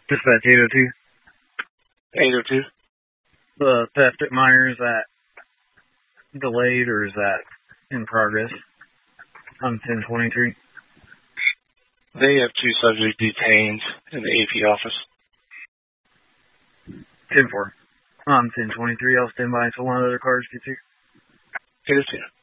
Dispatch 802. 802. The theft at Myers, is that delayed or is that in progress on 1023? They have 2 subjects detained in the AP office. 10-4. On 1023, I'll stand by until one of the other cars gets here. 802.